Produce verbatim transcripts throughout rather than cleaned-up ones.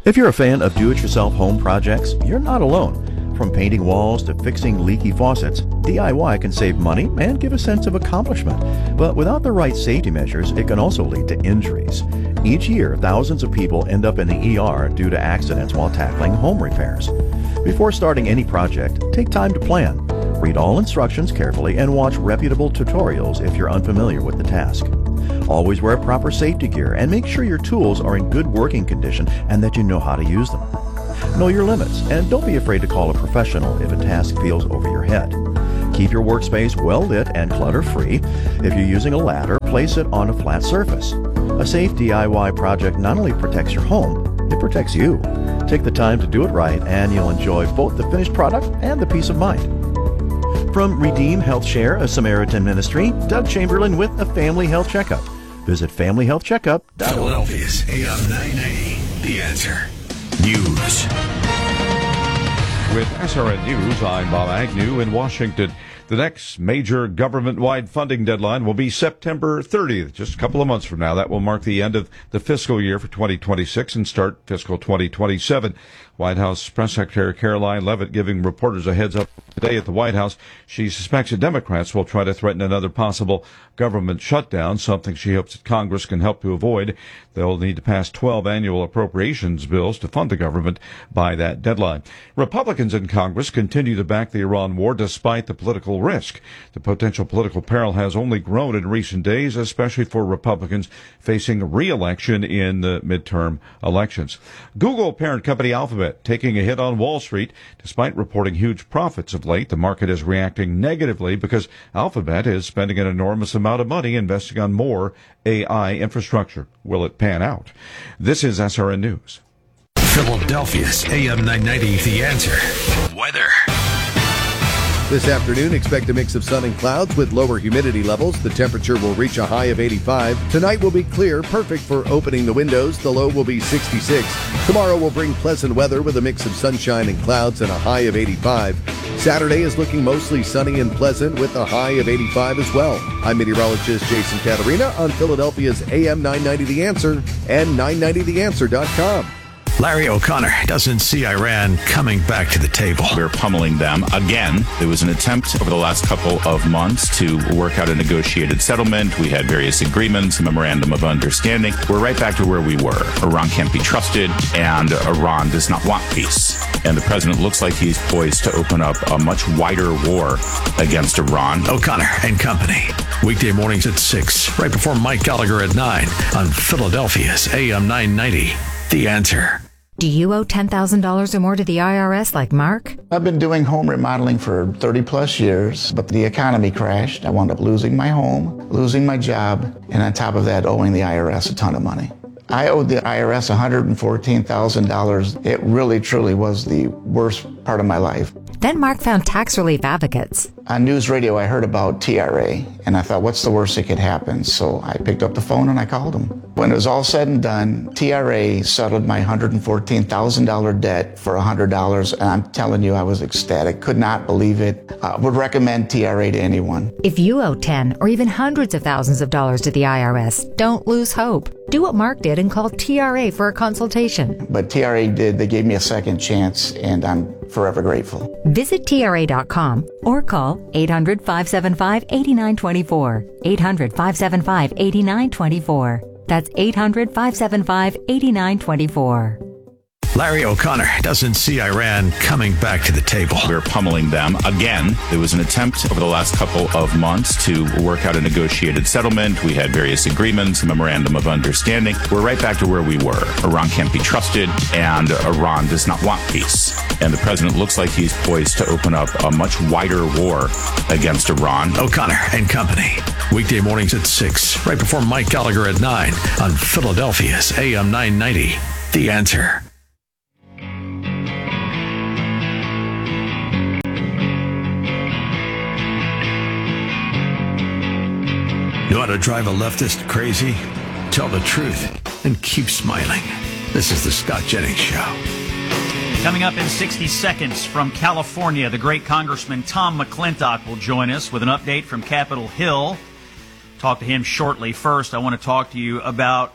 If you're a fan of do-it-yourself home projects, you're not alone. From painting walls to fixing leaky faucets, D I Y can save money and give a sense of accomplishment. But without the right safety measures, it can also lead to injuries. Each year, thousands of people end up in the E R due to accidents while tackling home repairs. Before starting any project, take time to plan. Read all instructions carefully and watch reputable tutorials if you're unfamiliar with the task. Always wear proper safety gear and make sure your tools are in good working condition and that you know how to use them. Know your limits and don't be afraid to call a professional if a task feels over your head. Keep your workspace well lit and clutter-free. If you're using a ladder, place it on a flat surface. A safe D I Y project not only protects your home, it protects you. Take the time to do it right and you'll enjoy both the finished product and the peace of mind. From Redeem Health Share, a Samaritan ministry, Doug Chamberlain with a Family Health Checkup. Visit family health checkup dot org. Philadelphia's A M nine ninety, The Answer. News. With S R N News, I'm Bob Agnew in Washington. The next major government-wide funding deadline will be September thirtieth, just a couple of months from now. That will mark the end of the fiscal year for twenty twenty-six and start fiscal twenty twenty-seven. White House Press Secretary Caroline Leavitt giving reporters a heads up today at the White House. She suspects that Democrats will try to threaten another possible government shutdown, something she hopes that Congress can help to avoid. They'll need to pass twelve annual appropriations bills to fund the government by that deadline. Republicans in Congress continue to back the Iran war despite the political risk. The potential political peril has only grown in recent days, especially for Republicans facing re-election in the midterm elections. Google parent company Alphabet taking a hit on Wall Street. Despite reporting huge profits of late, the market is reacting negatively because Alphabet is spending an enormous amount of money investing on more A I infrastructure. Will it pan out? This is S R N News. Philadelphia's A M nine ninety, The Answer. Weather. This afternoon, expect a mix of sun and clouds with lower humidity levels. The temperature will reach a high of eighty-five. Tonight will be clear, perfect for opening the windows. The low will be sixty-six. Tomorrow will bring pleasant weather with a mix of sunshine and clouds and a high of eighty-five. Saturday is looking mostly sunny and pleasant with a high of eighty-five as well. I'm meteorologist Jason Catarina on Philadelphia's A M nine ninety The Answer and nine ninety the answer dot com. Larry O'Connor doesn't see Iran coming back to the table. We're pummeling them again. There was an attempt over the last couple of months to work out a negotiated settlement. We had various agreements, a memorandum of understanding. We're right back to where we were. Iran can't be trusted, and Iran does not want peace. And the president looks like he's poised to open up a much wider war against Iran. O'Connor and Company. Weekday mornings at six, right before Mike Gallagher at nine on Philadelphia's A M nine ninety. The Answer. Do you owe ten thousand dollars or more to the I R S like Mark? I've been doing home remodeling for thirty plus years, but the economy crashed. I wound up losing my home, losing my job, and on top of that, owing the I R S a ton of money. I owed the I R S one hundred fourteen thousand dollars. It really, truly was the worst part of my life. Then Mark found tax relief advocates. On news radio, I heard about T R A, and I thought, what's the worst that could happen? So I picked up the phone and I called them. When it was all said and done, T R A settled my one hundred fourteen thousand dollars debt for one hundred dollars, and I'm telling you, I was ecstatic. Could not believe it. I would recommend T R A to anyone. If you owe ten or even hundreds of thousands of dollars to the I R S, don't lose hope. Do what Mark did and call T R A for a consultation. But T R A did. They gave me a second chance, and I'm forever grateful. Visit T R A dot com or call eight hundred, five seven five, eight nine two four. eight hundred, five seven five, eight nine two four. That's eight hundred, five seven five, eight nine two four. Larry O'Connor doesn't see Iran coming back to the table. We're pummeling them again. There was an attempt over the last couple of months to work out a negotiated settlement. We had various agreements, a memorandum of understanding. We're right back to where we were. Iran can't be trusted, and Iran does not want peace. And the president looks like he's poised to open up a much wider war against Iran. O'Connor and Company. Weekday mornings at six, right before Mike Gallagher at nine on Philadelphia's A M nine ninety. The Answer. Know how to drive a leftist crazy? Tell the truth and keep smiling. This is the Scott Jennings Show. Coming up in sixty seconds from California, the great Congressman Tom McClintock will join us with an update from Capitol Hill. Talk to him shortly. First, I want to talk to you about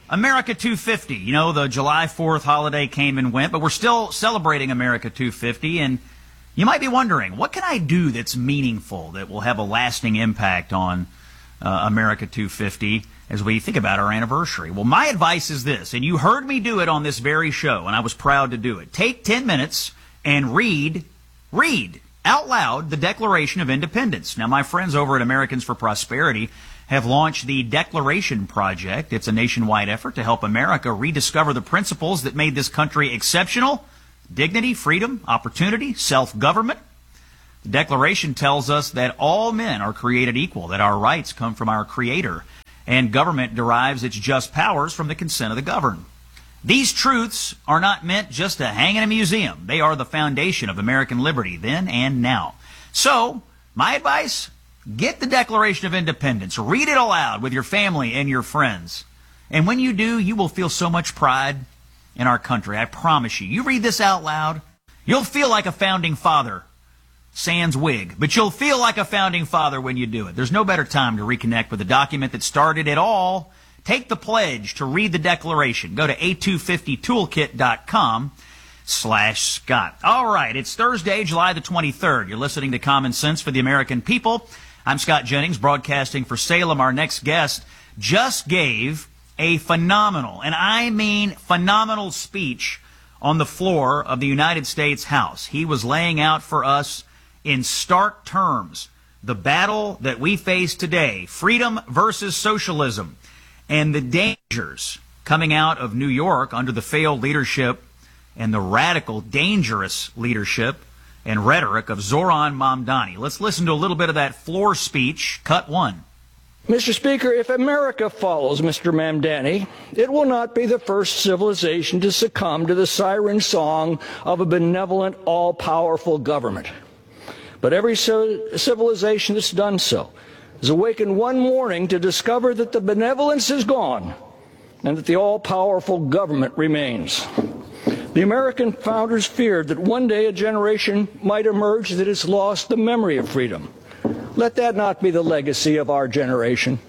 America two fifty. You know, the July fourth holiday came and went, but we're still celebrating America two fifty. And you might be wondering, what can I do that's meaningful, that will have a lasting impact on uh, America two fifty as we think about our anniversary? Well, my advice is this, and you heard me do it on this very show, and I was proud to do it. Take ten minutes and read, read out loud the Declaration of Independence. Now, my friends over at Americans for Prosperity have launched the Declaration Project. It's a nationwide effort to help America rediscover the principles that made this country exceptional: dignity, freedom, opportunity, self-government. The Declaration tells us that all men are created equal, that our rights come from our Creator, and government derives its just powers from the consent of the governed. These truths are not meant just to hang in a museum. They are the foundation of American liberty then and now. So, my advice: get the Declaration of Independence. Read it aloud with your family and your friends. And when you do, you will feel so much pride in our country. I promise you. You read this out loud, you'll feel like a founding father, sans wig. But you'll feel like a founding father when you do it. There's no better time to reconnect with the document that started it all. Take the pledge to read the Declaration. Go to a two fifty toolkit dot com slash Scott. All right, it's Thursday, July the twenty-third. You're listening to Common Sense for the American People. I'm Scott Jennings, broadcasting for Salem. Our next guest just gave a phenomenal, and I mean phenomenal, speech on the floor of the United States House. He was laying out for us in stark terms the battle that we face today, freedom versus socialism, and the dangers coming out of New York under the failed leadership and the radical, dangerous leadership and rhetoric of Zoran Mamdani. Let's listen to a little bit of that floor speech, cut one. Mister Speaker, if America follows Mister Mamdani, it will not be the first civilization to succumb to the siren song of a benevolent, all-powerful government. But every civilization that's done so is awakened one morning to discover that the benevolence is gone and that the all-powerful government remains. The American founders feared that one day a generation might emerge that has lost the memory of freedom. Let that not be the legacy of our generation.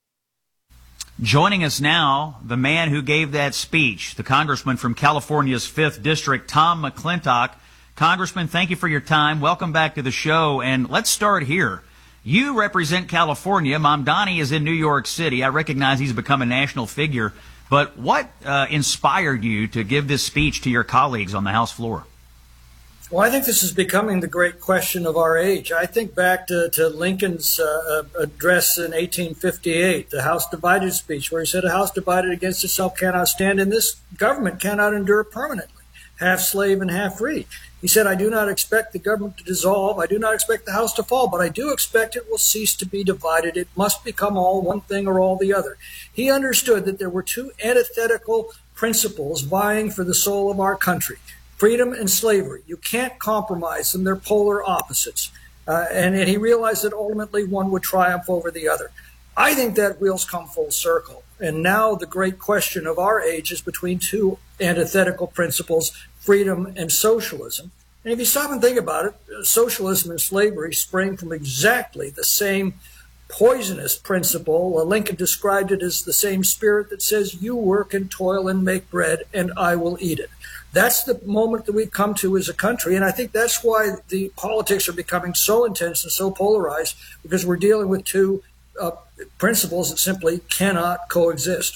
Joining us now, the man who gave that speech, the congressman from California's fifth District, Tom McClintock. Congressman, thank you for your time. Welcome back to the show. And let's start here. You represent California. Mamdani is in New York City. I recognize he's become a national figure. But what uh, inspired you to give this speech to your colleagues on the House floor? Well, I think this is becoming the great question of our age. I think back to, to Lincoln's uh, address in eighteen fifty-eight, the House divided speech, where he said, "A house divided against itself cannot stand, and this government cannot endure permanently, half slave and half free." He said, "I do not expect the government to dissolve. I do not expect the house to fall, but I do expect it will cease to be divided. It must become all one thing or all the other." He understood that there were two antithetical principles vying for the soul of our country: freedom and slavery. You can't compromise them. They're polar opposites. Uh, and, and he realized that ultimately one would triumph over the other. I think that wheel's come full circle. And now the great question of our age is between two antithetical principles, freedom and socialism. And if you stop and think about it, socialism and slavery spring from exactly the same poisonous principle. Uh, Lincoln described it as the same spirit that says, "You work and toil and make bread, and I will eat it." That's the moment that we've come to as a country, and I think that's why the politics are becoming so intense and so polarized, because we're dealing with two uh, principles that simply cannot coexist.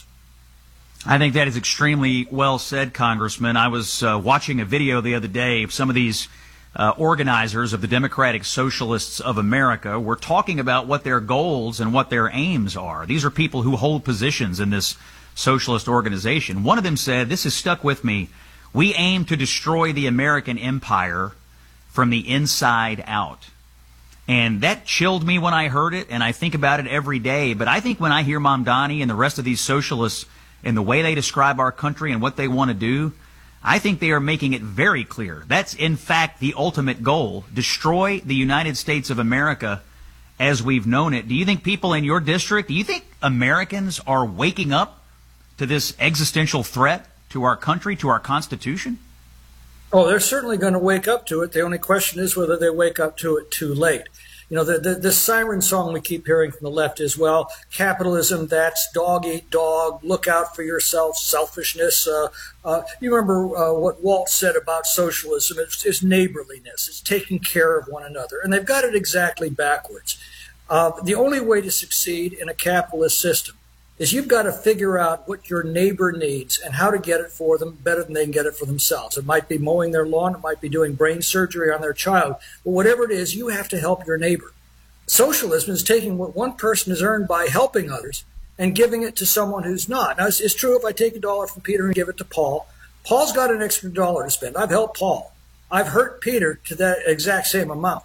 I think that is extremely well said, Congressman. I was uh, watching a video the other day of some of these uh, organizers of the Democratic Socialists of America were talking about what their goals and what their aims are. These are people who hold positions in this socialist organization. One of them said, this has stuck with me, "We aim to destroy the American empire from the inside out." And that chilled me when I heard it, and I think about it every day. But I think when I hear Mamdani and the rest of these socialists and the way they describe our country and what they want to do, I think they are making it very clear. That's, in fact, the ultimate goal: destroy the United States of America as we've known it. Do you think people in your district, do you think Americans are waking up to this existential threat to our country, to our Constitution? Oh, they're certainly going to wake up to it. The only question is whether they wake up to it too late. You know, the, the, the siren song we keep hearing from the left is, well, capitalism, that's dog eat dog, look out for yourself, selfishness. Uh, uh, you remember uh, what Walt said about socialism. It's, it's neighborliness. It's taking care of one another. And they've got it exactly backwards. Uh, the only way to succeed in a capitalist system is you've got to figure out what your neighbor needs and how to get it for them better than they can get it for themselves. It might be mowing their lawn. It might be doing brain surgery on their child. But whatever it is, you have to help your neighbor. Socialism is taking what one person has earned by helping others and giving it to someone who's not. Now, it's, it's true if I take a dollar from Peter and give it to Paul, Paul's got an extra dollar to spend. I've helped Paul. I've hurt Peter to that exact same amount.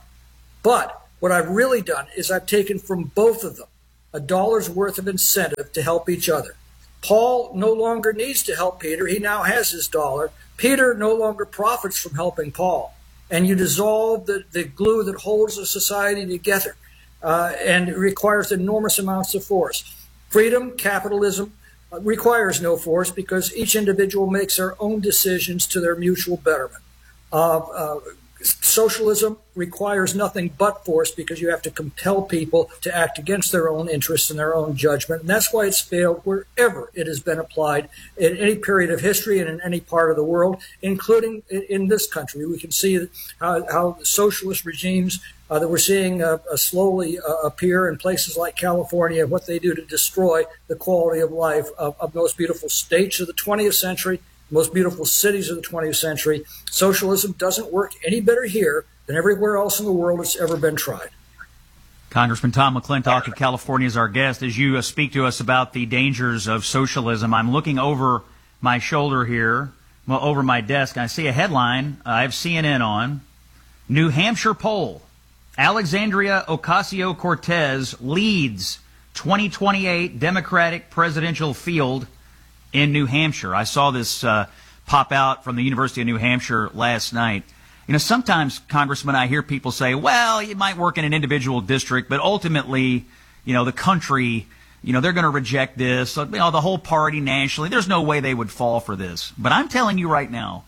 But what I've really done is I've taken from both of them a dollar's worth of incentive to help each other. Paul no longer needs to help Peter. He now has his dollar. Peter no longer profits from helping Paul. And you dissolve the, the glue that holds a society together. Uh, and it requires enormous amounts of force. Freedom, capitalism, uh, requires no force because each individual makes their own decisions to their mutual betterment. Uh, uh, Socialism requires nothing but force because you have to compel people to act against their own interests and their own judgment. And that's why it's failed wherever it has been applied in any period of history and in any part of the world, including in this country. We can see how, how socialist regimes uh, that we're seeing uh, uh, slowly uh, appear in places like California, what they do to destroy the quality of life of, of those beautiful states of the twentieth century, most beautiful cities of the twentieth century. Socialism doesn't work any better here than everywhere else in the world it's ever been tried. Congressman Tom McClintock of California is our guest. As you uh, speak to us about the dangers of socialism, I'm looking over my shoulder here, well, over my desk, and I see a headline. Uh, I have C N N on. New Hampshire poll. Alexandria Ocasio-Cortez leads twenty twenty-eight Democratic presidential field in New Hampshire. I saw this uh, pop out from the University of New Hampshire last night. You know, sometimes, Congressman, I hear people say, well, you might work in an individual district, but ultimately, you know, the country, you know, they're going to reject this. You know, the whole party nationally, there's no way they would fall for this. But I'm telling you right now,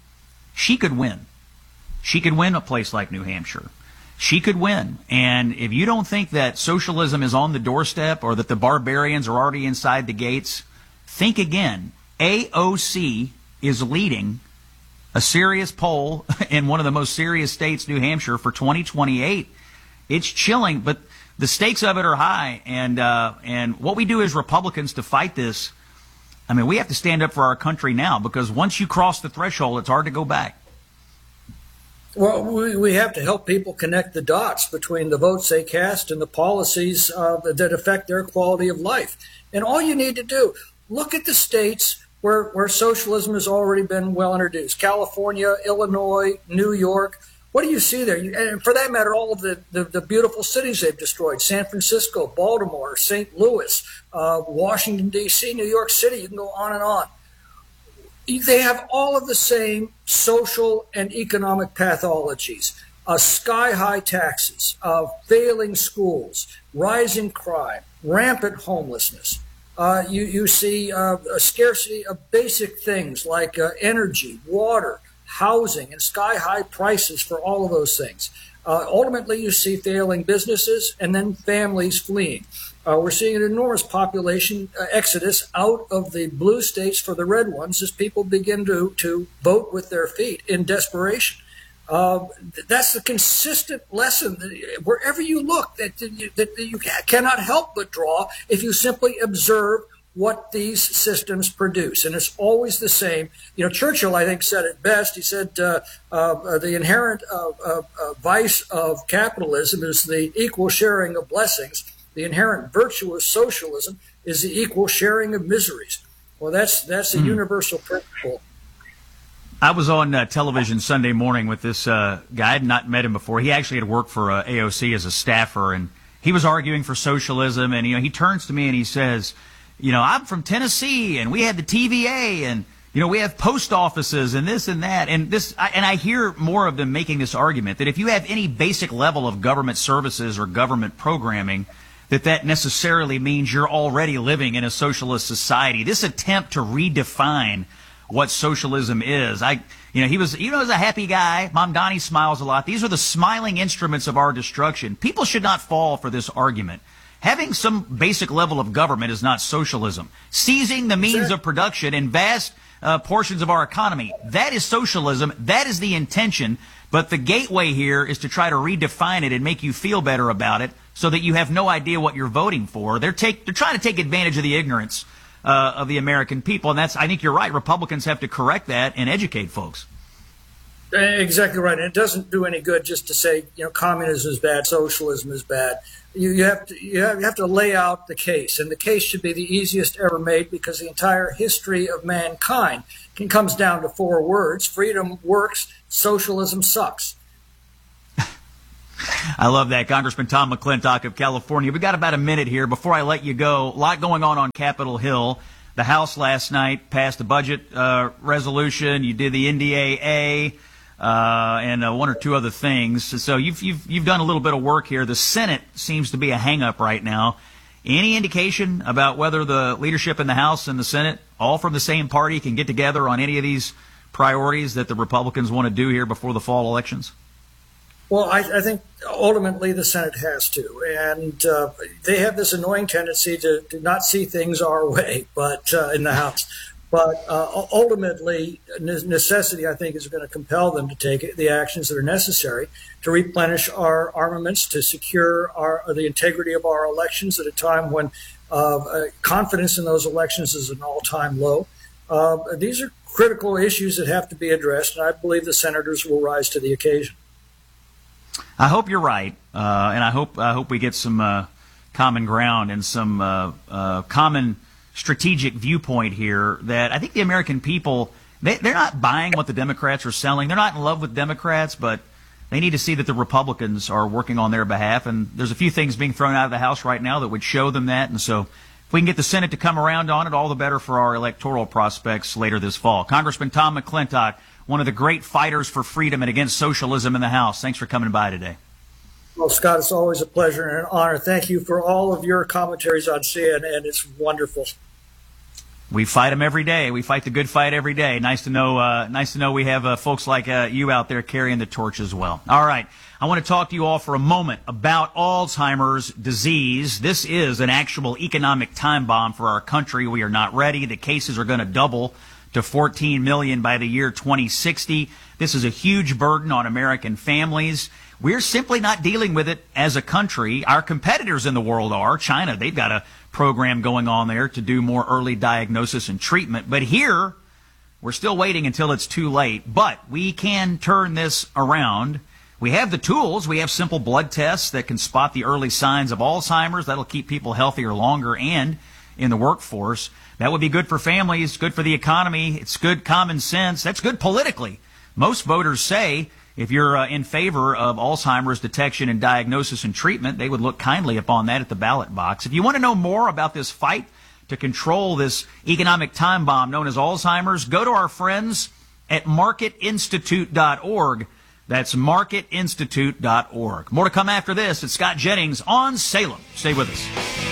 she could win. She could win a place like New Hampshire. She could win. And if you don't think that socialism is on the doorstep or that the barbarians are already inside the gates, think again. A O C is leading a serious poll in one of the most serious states, New Hampshire, for twenty twenty-eight. It's chilling, but the stakes of it are high. And uh, and what we do as Republicans to fight this, I mean, we have to stand up for our country now, because once you cross the threshold, it's hard to go back. Well, we, we have to help people connect the dots between the votes they cast and the policies uh, that affect their quality of life. And all you need to do, look at the states where, where socialism has already been well introduced. California, Illinois, New York. What do you see there? And for that matter, all of the, the, the beautiful cities they've destroyed. San Francisco, Baltimore, Saint Louis, uh, Washington, D C, New York City. You can go on and on. They have all of the same social and economic pathologies. Uh, sky-high taxes, uh, failing schools, rising crime, rampant homelessness. Uh, you, you see uh, a scarcity of basic things like uh, energy, water, housing, and sky-high prices for all of those things. Uh, ultimately, you see failing businesses and then families fleeing. Uh, we're seeing an enormous population uh, exodus out of the blue states for the red ones as people begin to, to vote with their feet in desperation. Uh, that's the consistent lesson that wherever you look that, that you cannot help but draw if you simply observe what these systems produce. And it's always the same. You know, Churchill, I think, said it best. He said uh, uh, the inherent uh, uh, uh, vice of capitalism is the equal sharing of blessings. The inherent virtue of socialism is the equal sharing of miseries. Well, that's that's a mm. universal principle. I was on uh, television Sunday morning with this uh, guy. I had not met him before. He actually had worked for uh, A O C as a staffer, and he was arguing for socialism. And you know, he turns to me and he says, "You know, I'm from Tennessee, and we had the T V A, and you know, we have post offices, and this and that, and this." I, and I hear more of them making this argument that if you have any basic level of government services or government programming, that that necessarily means you're already living in a socialist society. This attempt to redefine what socialism is. I, you know, he was, you know, he's a happy guy. Mamdani smiles a lot. These are the smiling instruments of our destruction. People should not fall for this argument. Having some basic level of government is not socialism. Seizing the means of production in vast uh, portions of our economy, that is socialism. That is the intention. But the gateway here is to try to redefine it and make you feel better about it so that you have no idea what you're voting for. They're take, they're trying to take advantage of the ignorance uh, of the American people. And that's, I think you're right. Republicans have to correct that and educate folks. Exactly right. And it doesn't do any good just to say, you know, communism is bad, socialism is bad. You, you have to you have, you have to lay out the case, and the case should be the easiest ever made because the entire history of mankind can, comes down to four words: freedom works, socialism sucks. I love that. Congressman Tom McClintock of California. We got about a minute here before I let you go. A lot going on on Capitol Hill. The House last night passed a budget uh, resolution. You did the N D A A. Uh, and uh, one or two other things. So you've, you've, you've done a little bit of work here. The Senate seems to be a hang-up right now. Any indication about whether the leadership in the House and the Senate, all from the same party, can get together on any of these priorities that the Republicans want to do here before the fall elections? Well, I, I think ultimately the Senate has to. And uh, they have this annoying tendency to, to not see things our way, but uh, in the House. But uh, ultimately, necessity, I think, is going to compel them to take the actions that are necessary to replenish our armaments, to secure our, the integrity of our elections at a time when uh, confidence in those elections is an all-time low. Uh, these are critical issues that have to be addressed, and I believe the senators will rise to the occasion. I hope you're right, uh, and I hope I hope we get some uh, common ground and some uh, uh, common strategic viewpoint here that I think the American people, they, they're not buying what the Democrats are selling. They're not in love with Democrats, but they need to see that the Republicans are working on their behalf. And there's a few things being thrown out of the House right now that would show them that. And so if we can get the Senate to come around on it, all the better for our electoral prospects later this fall. Congressman Tom McClintock, one of the great fighters for freedom and against socialism in the House. Thanks for coming by today. Well, Scott, it's always a pleasure and an honor. Thank you for all of your commentaries on C N N. It's wonderful. We fight them every day. We fight the good fight every day. Nice to know. Uh, nice to know we have uh, folks like uh, you out there carrying the torch as well. All right, I want to talk to you all for a moment about Alzheimer's disease. This is an actual economic time bomb for our country. We are not ready. The cases are going to double to fourteen million by the year twenty sixty. This is a huge burden on American families. We're simply not dealing with it as a country. Our competitors in the world are. China, they've got a program going on there to do more early diagnosis and treatment. But here, we're still waiting until it's too late. But we can turn this around. We have the tools. We have simple blood tests that can spot the early signs of Alzheimer's. That'll keep people healthier longer and in the workforce. That would be good for families, good for the economy. It's good common sense. That's good politically. Most voters say if you're uh, in favor of Alzheimer's detection and diagnosis and treatment, they would look kindly upon that at the ballot box. If you want to know more about this fight to control this economic time bomb known as Alzheimer's, go to our friends at market institute dot org. That's market institute dot org. More to come after this. It's Scott Jennings on Salem. Stay with us.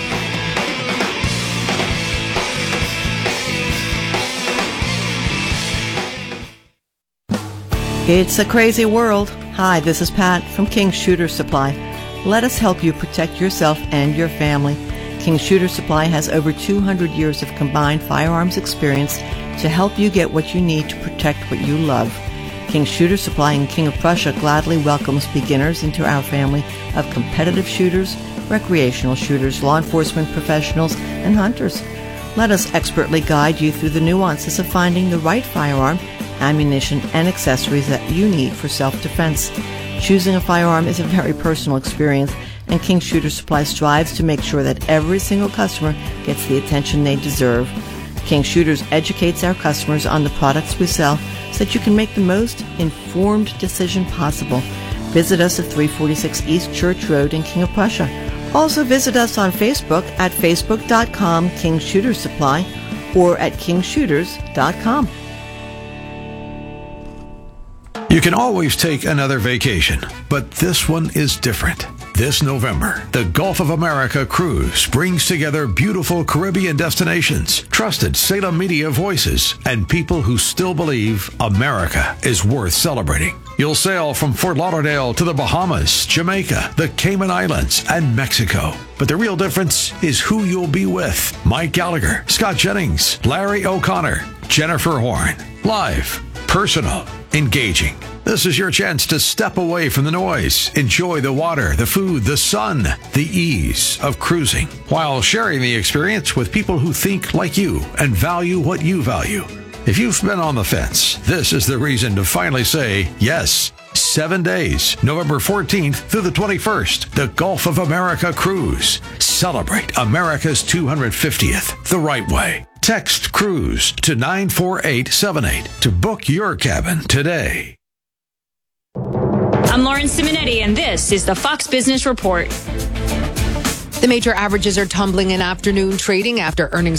It's a crazy world. Hi, this is Pat from King Shooter Supply. Let us help you protect yourself and your family. King Shooter Supply has over two hundred years of combined firearms experience to help you get what you need to protect what you love. King Shooter Supply in King of Prussia gladly welcomes beginners into our family of competitive shooters, recreational shooters, law enforcement professionals, and hunters. Let us expertly guide you through the nuances of finding the right firearm, ammunition, and accessories that you need for self-defense. Choosing a firearm is a very personal experience, and King Shooter Supply strives to make sure that every single customer gets the attention they deserve. King Shooters educates our customers on the products we sell so that you can make the most informed decision possible. Visit us at three forty-six East Church Road in King of Prussia. Also visit us on Facebook at facebook dot com King Shooter Supply or at king shooters dot com. You can always take another vacation, but this one is different. This November, the Gulf of America Cruise brings together beautiful Caribbean destinations, trusted Salem media voices, and people who still believe America is worth celebrating. You'll sail from Fort Lauderdale to the Bahamas, Jamaica, the Cayman Islands, and Mexico. But the real difference is who you'll be with. Mike Gallagher, Scott Jennings, Larry O'Connor, Jennifer Horn. Live, personal, engaging. This is your chance to step away from the noise, enjoy the water, the food, the sun, the ease of cruising, while sharing the experience with people who think like you and value what you value. If you've been on the fence, this is the reason to finally say yes. Seven days, November fourteenth through the twenty-first, the Gulf of America Cruise. Celebrate America's two hundred fiftieth the right way. Text CRUISE to nine four eight seven eight to book your cabin today. I'm Lauren Simonetti, and this is the Fox Business Report. The major averages are tumbling in afternoon trading after earnings